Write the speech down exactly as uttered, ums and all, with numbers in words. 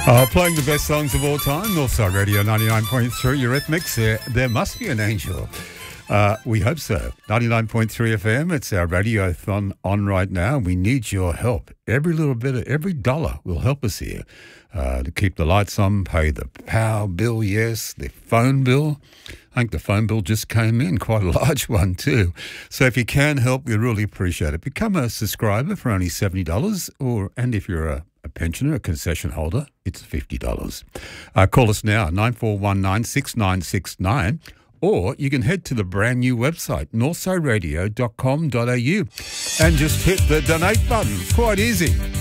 Uh, playing the best songs of all time, Northside Radio ninety-nine point three, Eurythmics. There, there must be an angel. Uh, we hope so. ninety-nine point three F M, it's our radiothon on right now. We need your help. Every little bit of, every dollar will help us here uh, to keep the lights on, pay the power bill, yes, the phone bill. I think the phone bill just came in, quite a large one too. So if you can help, we really appreciate it. Become a subscriber for only seventy dollars, or and if you're a A pensioner, a concession holder, it's fifty dollars. Uh, call us now, nine four one nine, six nine six nine, or you can head to the brand new website, northside radio dot com dot a u, and just hit the donate button. It's quite easy.